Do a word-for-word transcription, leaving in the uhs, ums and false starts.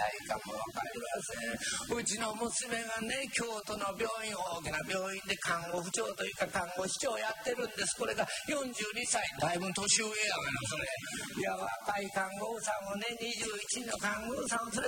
かも分かりません。うちの娘がね、京都の病院、大きな病院で看護婦長というか看護師長やってるんです。これがよんじゅうにさい、だいぶ年上やがなそれ。いや若い看護婦さんをね、にじゅういちの看護婦さんを連れ